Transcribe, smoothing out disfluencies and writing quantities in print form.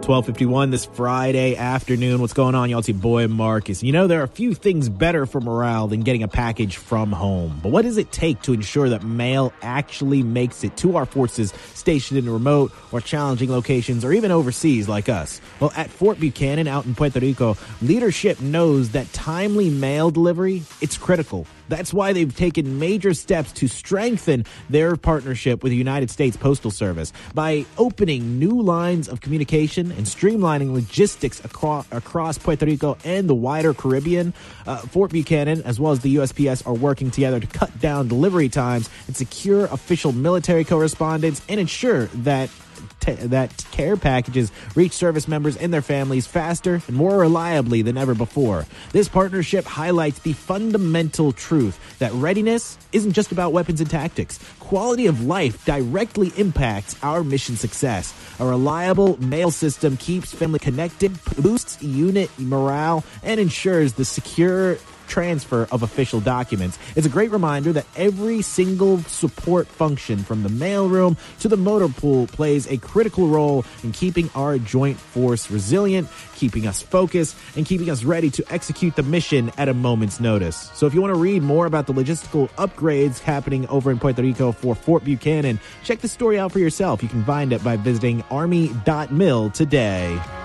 12:51 this Friday afternoon. What's going on, y'all? It's your boy Marcus. You know, there are a few things better for morale than getting a package from home. But what does it take to ensure that mail actually makes it to our forces stationed in remote or challenging locations or even overseas like us? Well, at Fort Buchanan out in Puerto Rico, leadership knows that timely mail delivery, it's critical. That's why they've taken major steps to strengthen their partnership with the United States Postal Service by opening new lines of communication and streamlining logistics across Puerto Rico and the wider Caribbean. Fort Buchanan, as well as the USPS, are working together to cut down delivery times and secure official military correspondence and ensure that care packages reach service members and their families faster and more reliably than ever before. This partnership highlights the fundamental truth that readiness isn't just about weapons and tactics. Quality of life directly impacts our mission success. A reliable mail system keeps family connected, boosts unit morale, and ensures the secure transfer of official documents. It's a great reminder that every single support function, from the mailroom to the motor pool, plays a critical role in keeping our joint force resilient, keeping us focused, and keeping us ready to execute the mission at a moment's notice. So if you want to read more about the logistical upgrades happening over in Puerto Rico for Fort Buchanan, check the story out for yourself. You can find it by visiting army.mil today.